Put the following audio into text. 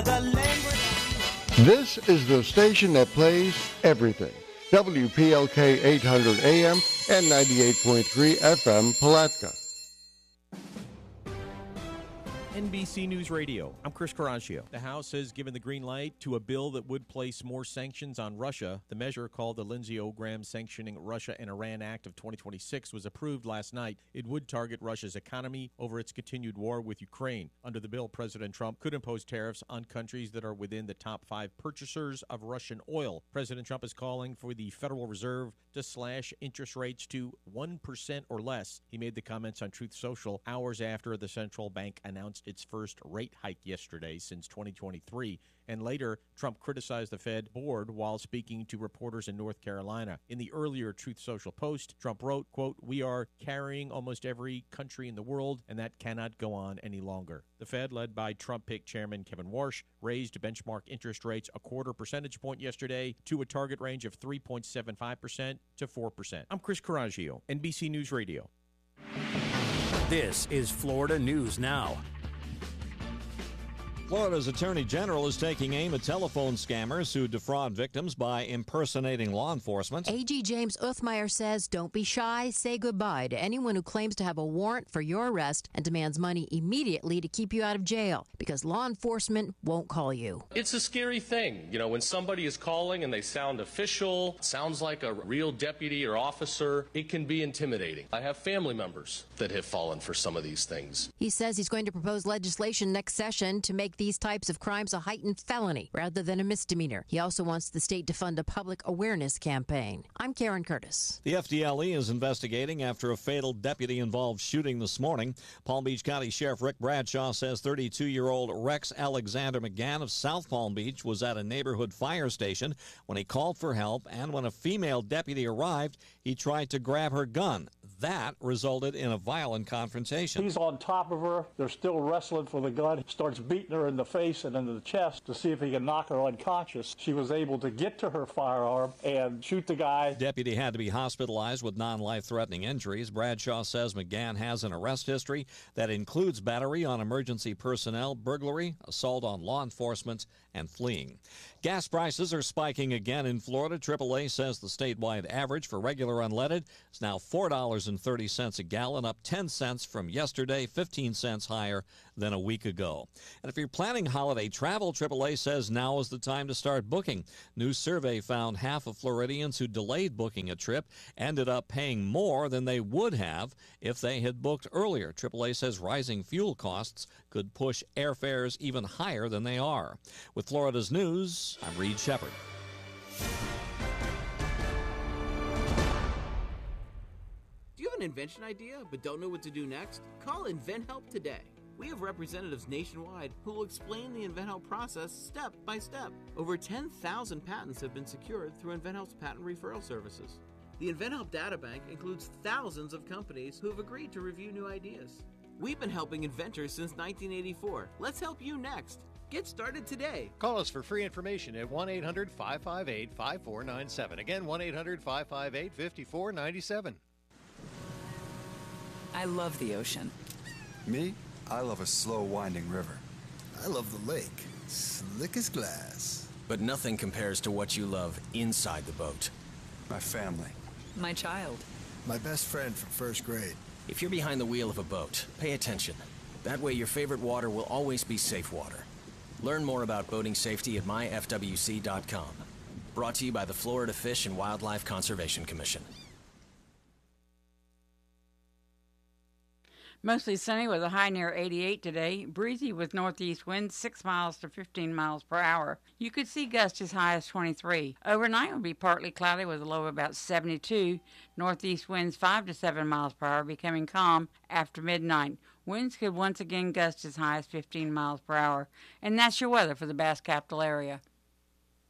the language. This is the station that plays everything. WPLK 800 AM and 98.3 FM Palatka. NBC News Radio. I'm Chris Caraccio. The House has given the green light to a bill that would place more sanctions on Russia. The measure, called the Lindsey Graham Sanctioning Russia and Iran Act of 2026, was approved last night. It would target Russia's economy over its continued war with Ukraine. Under the bill, President Trump could impose tariffs on countries that are within the top 5 purchasers of Russian oil. President Trump is calling for the Federal Reserve to slash interest rates to 1% or less. He made the comments on Truth Social hours after the central bank announced its first rate hike yesterday since 2023. And later, Trump criticized the Fed board while speaking to reporters in North Carolina. In the earlier Truth Social post, Trump wrote, quote, "We are carrying almost every country in the world, and that cannot go on any longer." The Fed, led by Trump-picked Chairman Kevin Warsh, raised benchmark interest rates a quarter percentage point yesterday to a target range of 3.75% to 4%. I'm Chris Caraccio, NBC News Radio. This is Florida News Now. Florida's Attorney General is taking aim at telephone scammers who defraud victims by impersonating law enforcement. AG James Uthmeyer says, don't be shy, say goodbye to anyone who claims to have a warrant for your arrest and demands money immediately to keep you out of jail, because law enforcement won't call you. It's a scary thing. You know, when somebody is calling and they sound official, sounds like a real deputy or officer, it can be intimidating. I have family members that have fallen for some of these things. He says he's going to propose legislation next session to make these types of crimes a heightened felony rather than a misdemeanor. He also wants the state to fund a public awareness campaign. I'm Karen Curtis. The FDLE is investigating after a fatal deputy-involved shooting this morning. Palm Beach County Sheriff Rick Bradshaw says 32-year-old Rex Alexander McGann of South Palm Beach was at a neighborhood fire station when he called for help, and when a female deputy arrived, he tried to grab her gun. That resulted in a violent confrontation. He's on top of her. They're still wrestling for the gun. He starts beating her in the face and into the chest to see if he can knock her unconscious. She was able to get to her firearm and shoot the guy. Deputy had to be hospitalized with non-life-threatening injuries. Bradshaw says McGann has an arrest history that includes battery on emergency personnel, burglary, assault on law enforcement, and fleeing. Gas prices are spiking again in Florida. AAA says the statewide average for regular unleaded is now $4.30 a gallon, up 10 cents from yesterday, 15 cents higher than a week ago. And if you're planning holiday travel, AAA says now is the time to start booking. New survey found half of Floridians who delayed booking a trip ended up paying more than they would have if they had booked earlier. AAA says rising fuel costs could push airfares even higher than they are. With Florida's news, I'm Reed Shepard. Do you have an invention idea but don't know what to do next? Call InventHelp today. We have representatives nationwide who will explain the InventHelp process step by step. Over 10,000 patents have been secured through InventHelp's patent referral services. The InventHelp databank includes thousands of companies who have agreed to review new ideas. We've been helping inventors since 1984. Let's help you next. Get started today. Call us for free information at 1-800-558-5497. Again, 1-800-558-5497. I love the ocean. Me? I love a slow winding river. I love the lake. Slick as glass. But nothing compares to what you love inside the boat. My family. My child. My best friend from first grade. If you're behind the wheel of a boat, pay attention. That way your favorite water will always be safe water. Learn more about boating safety at myfwc.com. Brought to you by the Florida Fish and Wildlife Conservation Commission. Mostly sunny with a high near 88 today. Breezy with northeast winds 6 miles to 15 miles per hour. You could see gusts as high as 23. Overnight will be partly cloudy with a low of about 72. Northeast winds 5 to 7 miles per hour, becoming calm after midnight. Winds could once again gust as high as 15 miles per hour. And that's your weather for the Bass Capital area.